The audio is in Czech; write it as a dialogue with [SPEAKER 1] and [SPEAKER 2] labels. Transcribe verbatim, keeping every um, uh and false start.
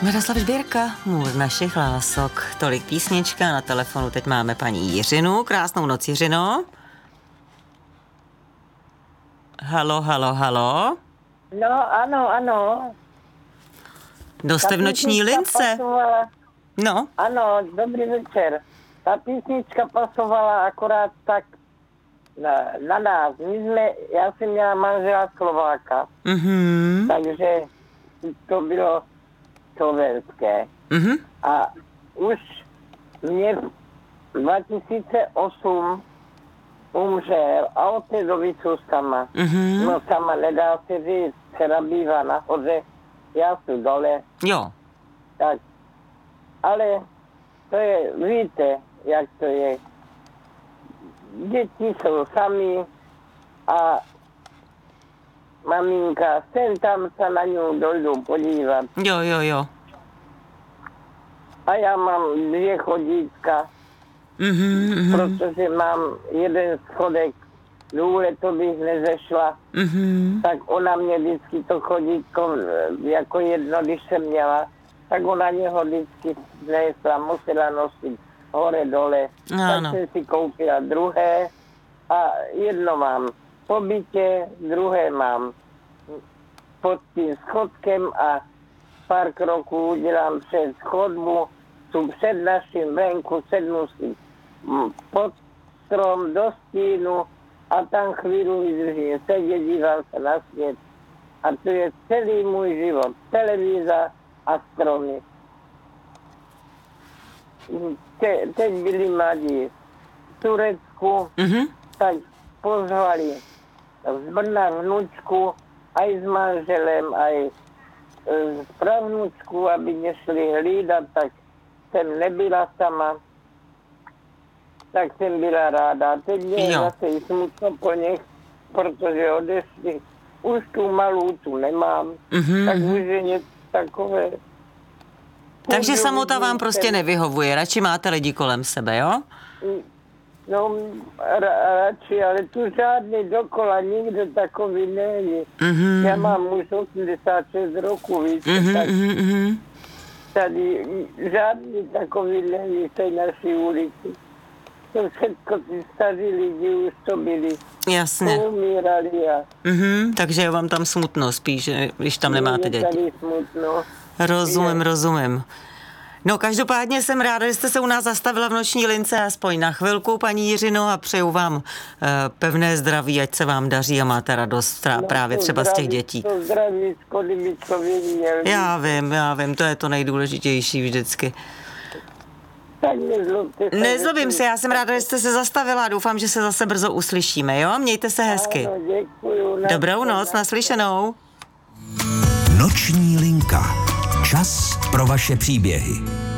[SPEAKER 1] Miroslav Žbírka, můj našich lások. Tolik písnička, na telefonu teď máme paní Jiřinu. Krásnou noc, Jiřino. Halo, halo, halo.
[SPEAKER 2] No, ano, ano.
[SPEAKER 1] Kdo jste v noční lince?
[SPEAKER 2] Pasovala,
[SPEAKER 1] No.
[SPEAKER 2] ano, dobrý večer. Ta písnička pasovala akorát tak na, na nás. My jsme, já jsem měla manžela Slováka,
[SPEAKER 1] Mhm.
[SPEAKER 2] takže to bylo slovenské.
[SPEAKER 1] Mhm.
[SPEAKER 2] A už mě v dva tisíce osm umřel a od té doby jsou sama.
[SPEAKER 1] Mhm.
[SPEAKER 2] No sama nedá se říct, dcera bývá nahoře, já jsem dole,
[SPEAKER 1] Jo.
[SPEAKER 2] tak. Ale to je, víte, jak to je. Děti jsou sami a maminka, sem tam se na ňu dojdu podívat.
[SPEAKER 1] Jo, jo, jo.
[SPEAKER 2] A já mám dvě chodítka,
[SPEAKER 1] Mhm, mhm,
[SPEAKER 2] protože mám jeden schodek, důle to bych nezešla,
[SPEAKER 1] mhm.
[SPEAKER 2] tak ona mě vždycky to chodítko jako jedno, když jsem měla, tak ona něho vždycky nesla, musela nosit hore dole.
[SPEAKER 1] Ano.
[SPEAKER 2] Tak jsem si koupila druhé a jedno mám po bytě, druhé mám pod tím schodkem a pár kroků udělám před chodbu, tu před naším venku, sednu si pod strom do stínu a tam chvíli vydržím, sedět, dívám se na svět. A to je celý můj život, televize a stromy. Te, teď byli mladí v Turecku,
[SPEAKER 1] Mhm.
[SPEAKER 2] tak pozvali z Brna vnučku, aj s manželem, aj z pravnučku, aby mě šli hlídat, tak jsem nebyla sama. Tak jsem byla ráda. Teď mě
[SPEAKER 1] Jo.
[SPEAKER 2] zase i smutno po nich, protože odešli. Už tu malou tu nemám,
[SPEAKER 1] Mhm,
[SPEAKER 2] tak
[SPEAKER 1] mhm.
[SPEAKER 2] už je něco takové.
[SPEAKER 1] Takže
[SPEAKER 2] Kudru
[SPEAKER 1] samota vám
[SPEAKER 2] vidím,
[SPEAKER 1] prostě
[SPEAKER 2] jsem-
[SPEAKER 1] nevyhovuje, radši máte lidi kolem sebe, jo?
[SPEAKER 2] No, ra, radši, ale tu žádný dokola nikdo takový není.
[SPEAKER 1] Mhm.
[SPEAKER 2] Já mám už osmdesát šest roku, víte,
[SPEAKER 1] Mhm,
[SPEAKER 2] tak
[SPEAKER 1] mhm, mhm.
[SPEAKER 2] tady žádný takový není v té naší ulici. To všechno ty staří lidi už to byli,
[SPEAKER 1] Jasně.
[SPEAKER 2] umírali a
[SPEAKER 1] Mhm. Takže je vám tam smutno spíš, že- když tam nemáte
[SPEAKER 2] je
[SPEAKER 1] děti.
[SPEAKER 2] tady smutno.
[SPEAKER 1] Rozumím,
[SPEAKER 2] Je.
[SPEAKER 1] rozumím. No každopádně jsem ráda, že jste se u nás zastavila v noční lince aspoň na chvilku, paní Jiřino, a přeju vám uh, pevné zdraví, ať se vám daří a máte radost tra-
[SPEAKER 2] No,
[SPEAKER 1] právě
[SPEAKER 2] to
[SPEAKER 1] třeba z těch
[SPEAKER 2] zdraví-
[SPEAKER 1] dětí.
[SPEAKER 2] To zdraví škody by člověk měl.
[SPEAKER 1] Já vím, já vím, to je to nejdůležitější vždycky.
[SPEAKER 2] Tak nezlobte se.
[SPEAKER 1] Nezlobím se, já jsem ráda, že jste se zastavila a doufám, že se zase brzo uslyšíme, jo? Mějte se hezky.
[SPEAKER 2] Ano, děkuju.
[SPEAKER 1] Dobrou noc, naslyšenou.
[SPEAKER 3] Noční linka. Čas pro vaše příběhy.